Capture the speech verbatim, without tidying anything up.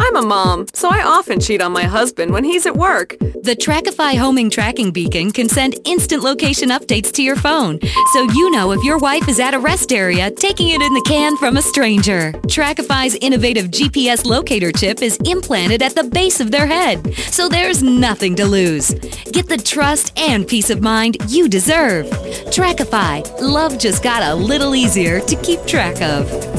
I'm a mom, so I often cheat on my husband when he's at work. The Trackify homing tracking beacon can send instant location updates to your phone, so you know if your wife is at a rest area taking it in the can from a stranger. Trackify's innovative G P S locator chip is implanted at the base of their head, so there's nothing to lose. Get the trust and peace of mind you deserve. Trackify. Love just got a little easier to keep track of.